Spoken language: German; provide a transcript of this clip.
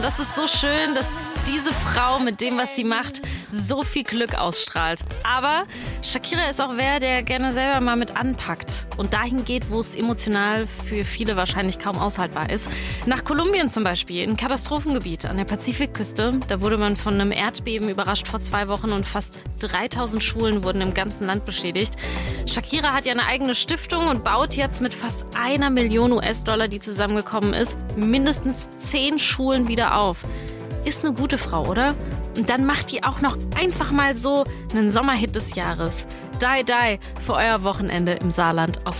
Das ist so schön, dass diese Frau mit dem, was sie macht, so viel Glück ausstrahlt. Aber Shakira ist auch wer, der gerne selber mal mit anpackt und dahin geht, wo es emotional für viele wahrscheinlich kaum aushaltbar ist. Nach Kolumbien zum Beispiel, ein Katastrophengebiet an der Pazifikküste. Da wurde man von einem Erdbeben überrascht vor 2 Wochen und fast 3000 Schulen wurden im ganzen Land beschädigt. Shakira hat ja eine eigene Stiftung und baut jetzt mit fast 1 Million US-Dollar, die zusammengekommen ist, mindestens 10 Schulen wieder auf. Ist eine gute Frau, oder? Und dann macht die auch noch einfach mal so einen Sommerhit des Jahres. Die für euer Wochenende im Saarland auf